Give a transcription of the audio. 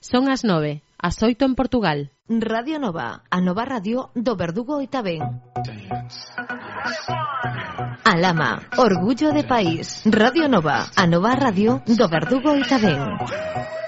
Son as 9, as 8 en Portugal. Radio Nova, a nova radio do Verdugo e tamén. Alama, orgullo de país. Radio Nova, a nova radio do Verdugo e tamén.